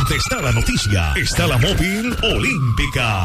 Donde está la noticia, está la móvil olímpica.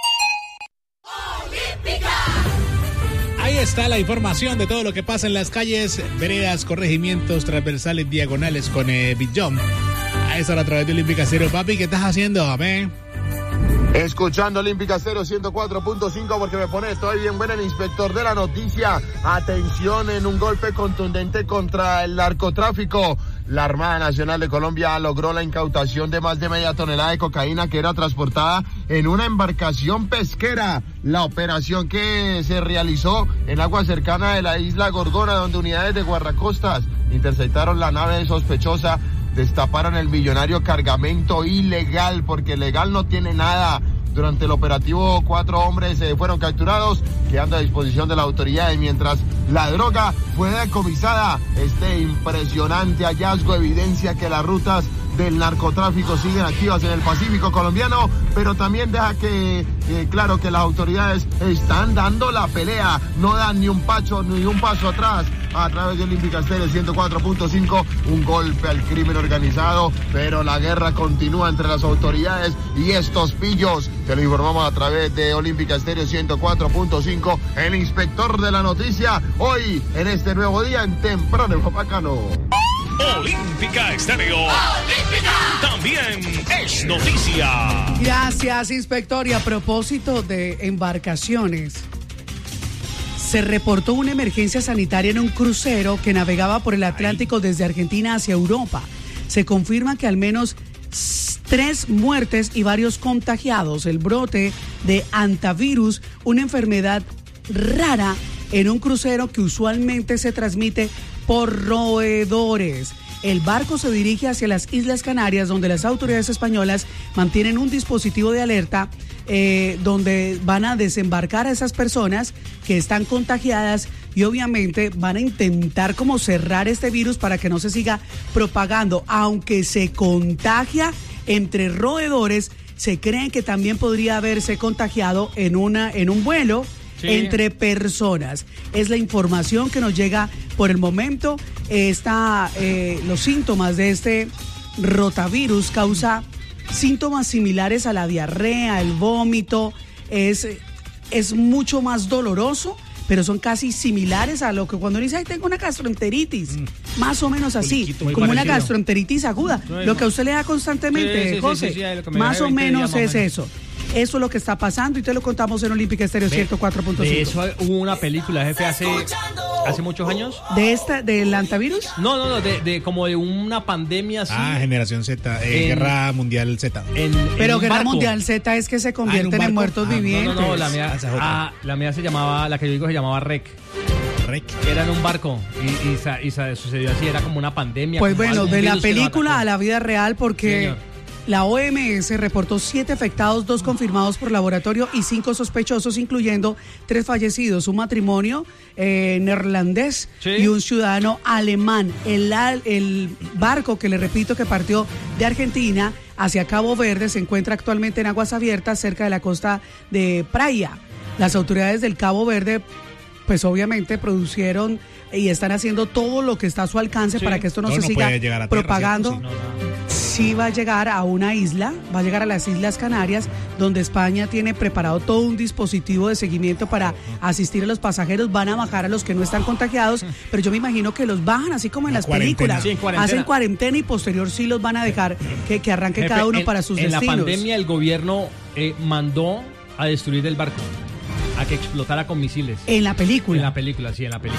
Ahí está la información de todo lo que pasa en las calles, veredas, corregimientos, transversales, diagonales con Big Jump. Ahí está a través de Olímpica Estéreo. Papi, ¿qué estás haciendo? Amén. Escuchando Olímpica Estéreo 104.5 porque me pone, estoy bien buena, el inspector de la noticia. Atención, en un golpe contundente contra el narcotráfico. La Armada Nacional de Colombia logró la incautación de más de media tonelada de cocaína que era transportada en una embarcación pesquera. La operación que se realizó en agua cercana de la isla Gorgona, donde unidades de guardacostas interceptaron la nave sospechosa, destaparon el millonario cargamento ilegal, porque legal no tiene nada. Durante el operativo, 4 hombres fueron capturados, quedando a disposición de las autoridades, mientras la droga fue decomisada. Este impresionante hallazgo evidencia que las rutas del narcotráfico siguen activas en el Pacífico colombiano, pero también deja claro que las autoridades están dando la pelea, no dan ni un paso atrás. A través de Olímpica Estéreo 104.5, un golpe al crimen organizado, pero la guerra continúa entre las autoridades y estos pillos. Te lo informamos a través de Olímpica Estéreo 104.5, el inspector de la noticia, hoy en este nuevo día en Temprano en Bacano. Olímpica Estéreo. Olímpica también es noticia. Gracias, inspector. Y a propósito de embarcaciones, se reportó una emergencia sanitaria en un crucero que navegaba por el Atlántico desde Argentina hacia Europa. Se confirma que al menos 3 muertes y varios contagiados. El brote de hantavirus, una enfermedad rara en un crucero que usualmente se transmite por roedores. El barco se dirige hacia las Islas Canarias, donde las autoridades españolas mantienen un dispositivo de alerta donde van a desembarcar a esas personas que están contagiadas y obviamente van a intentar como cerrar este virus para que no se siga propagando. Aunque se contagia entre roedores, se cree que también podría haberse contagiado en un vuelo. Sí. Entre personas. Es la información que nos llega por el momento. Los síntomas de este rotavirus causa síntomas similares a la diarrea, el vómito. Es mucho más doloroso, pero son casi similares a lo que cuando uno dice, ay, tengo una gastroenteritis. Más o menos así, como parecido. Una gastroenteritis aguda. Lo que a usted le da constantemente, José, más o menos es eso. Eso es lo que está pasando y te lo contamos en Olímpica Estéreo 104.5. De eso hubo una película, jefe, hace muchos años. ¿Del hantavirus? No, de como de una pandemia así. Generación Z, Guerra Mundial Z. Pero Guerra Mundial Z es que se convierten en muertos vivientes. No, la mía se llamaba, la que yo digo se llamaba REC. Era en un barco y sucedió así, era como una pandemia. Pues bueno, de la película a la vida real, porque... Señor. La OMS reportó 7 afectados, 2 confirmados por laboratorio y 5 sospechosos, incluyendo 3 fallecidos, un matrimonio neerlandés y un ciudadano alemán. El barco, que le repito que partió de Argentina hacia Cabo Verde, se encuentra actualmente en aguas abiertas cerca de la costa de Praia. Las autoridades del Cabo Verde, pues obviamente producieron y están haciendo todo lo que está a su alcance para que esto no se siga propagando. Tierra, sí va a llegar a una isla, va a llegar a las Islas Canarias, donde España tiene preparado todo un dispositivo de seguimiento para asistir a los pasajeros. Van a bajar a los que no están contagiados, pero yo me imagino que los bajan así como en las películas. Sí, hacen cuarentena y posterior sí los van a dejar que arranque cada uno para sus destinos. En la pandemia el gobierno mandó a destruir el barco, a que explotara con misiles. ¿En la película? En la película.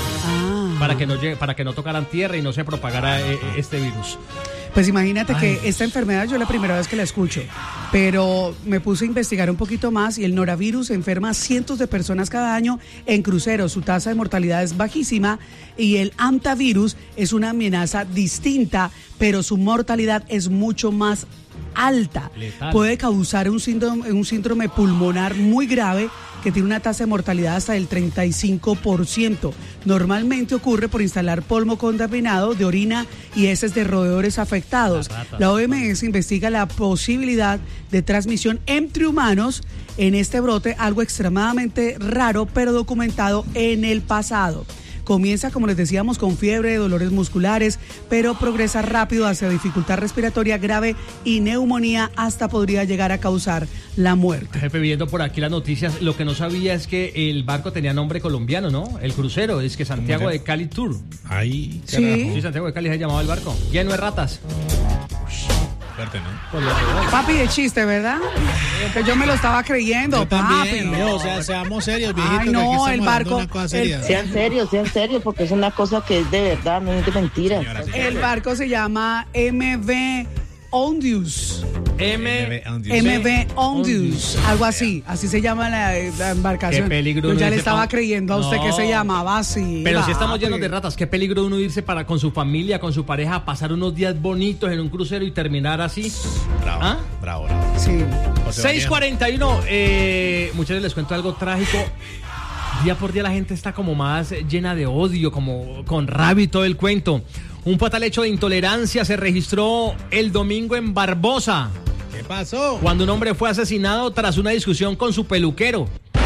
Para que no tocaran tierra y no se propagara este virus. Pues imagínate que esta enfermedad yo es la primera vez que la escucho, pero me puse a investigar un poquito más y el norovirus enferma a cientos de personas cada año en cruceros. Su tasa de mortalidad es bajísima y el hantavirus es una amenaza distinta, pero su mortalidad es mucho más alta. Letal. Puede causar un síndrome pulmonar muy grave que tiene una tasa de mortalidad hasta del 35%. Normalmente ocurre por instalar polvo contaminado de orina y heces de roedores afectados. La OMS investiga la posibilidad de transmisión entre humanos en este brote, algo extremadamente raro pero documentado en el pasado. Comienza, como les decíamos, con fiebre, dolores musculares, pero progresa rápido hacia dificultad respiratoria grave y neumonía, hasta podría llegar a causar la muerte. Jefe, viendo por aquí las noticias, lo que no sabía es que el barco tenía nombre colombiano, ¿no? El crucero, es que Santiago de Cali Tour. Ahí, Sí. Sí, Santiago de Cali se llamaba el barco. Lleno de ratas. fuerte, ¿no? Papi, de chiste, ¿verdad? Que yo me lo estaba creyendo, Yo también, papi. o sea, seamos serios, viejitos. Ay, que aquí no, estamos el hablando barco, de una cosa seria. Sean serios, porque es una cosa que es de verdad, no es de mentiras. Señora, sí. El barco se llama MV Ondius. MV Ondius, algo así se llama la embarcación. Qué peligro Yo uno ya le irse estaba pa- creyendo a usted No. que se llamaba así. Pero si estamos papi. llenos de ratas, qué peligro uno irse con su familia, con su pareja, pasar unos días bonitos en un crucero y terminar así. Bravo, ¿Ah? bravo. Sí. José Daniel. 6:41, muchachos, les cuento algo trágico. Día por día la gente está como más llena de odio, como con rabia y todo el cuento. Un fatal hecho de intolerancia se registró el domingo en Barbosa, ¿Qué pasó? cuando un hombre fue asesinado tras una discusión con su peluquero.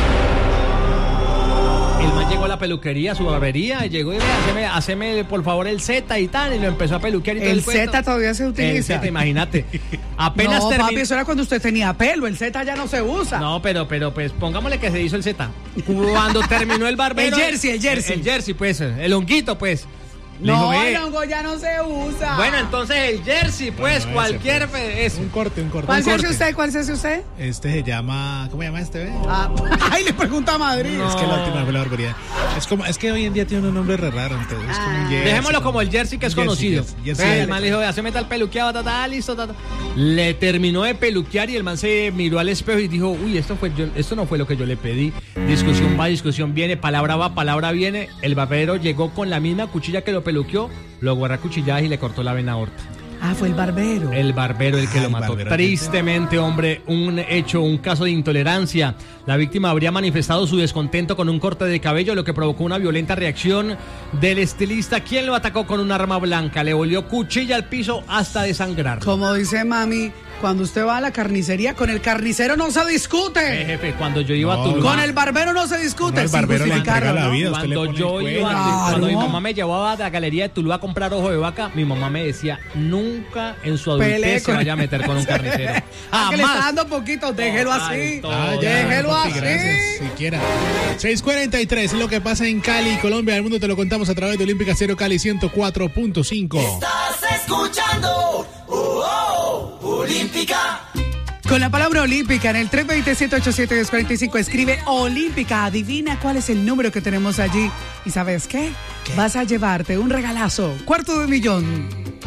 El man llegó a la peluquería, a su barbería, y llegó y haceme por favor el Z y tal, y lo empezó a peluquear y todo El el cuento. Z todavía se El utiliza. Z, imagínate. Apenas No, terminó. papi, eso era cuando usted tenía pelo. El Z ya no se usa. No, pero pues pongámosle que se hizo el Z. Cuando terminó el barbero. El jersey. El jersey, pues, el honguito, pues. Le No, dijo, "Ve". el hongo ya no se usa. Bueno, entonces el jersey, pues, Bueno, cualquier. ese, pues. Eso. Un corte. ¿Cuál se corte. hace usted? ¿Cuál se hace usted? Este se llama, ¿cómo se llama este? Ve? Ah, ay, le pregunta a Madrid. No. Es que la última fue la barbaridad. Es que hoy en día tiene unos nombres re raros, entonces es como un jersey, Dejémoslo como el jersey que es un conocido. jersey, El man le dijo, haceme tal peluqueado, listo, Le terminó de peluquear y el man se miró al espejo y dijo, uy, esto no fue lo que yo le pedí. Discusión va, discusión viene, palabra va, palabra viene. El barbero llegó con la misma cuchilla que lo peluqueó, lo agarró a cuchilladas y le cortó la vena aorta. Ah, fue el barbero. El barbero el que lo el mató. barbero. Tristemente, hombre, un caso de intolerancia. La víctima habría manifestado su descontento con un corte de cabello, lo que provocó una violenta reacción del estilista, quien lo atacó con un arma blanca. Le volvió cuchilla al piso hasta desangrar. Como dice mami, cuando usted va a la carnicería, con el carnicero no se discute. Jefe, cuando yo iba No, a Tuluá. Con el barbero no se discute. No, el sin barbero le justificarlo, entrega la ¿no? vida. Usted le Cuando pone yo el iba, cuello. cuando mi Claro. mamá me llevaba a la galería de Tuluá a comprar ojo de vaca, mi mamá me decía, nunca en su Pelee adultez se con- vaya a meter con un carnicero. Ah, que le está Jamás. dando poquito, déjelo así. Todo. Ah, ya, Déjelo papi, así. gracias, siquiera. 6:43 es lo que pasa en Cali, Colombia. El mundo te lo contamos a través de Olímpica Cero Cali 104.5. Estás escuchando Olímpica. Con la palabra olímpica en el 320-187-245 escribe olímpica. Adivina cuál es el número que tenemos allí. ¿Y sabes qué? Vas a llevarte un regalazo, $250,000.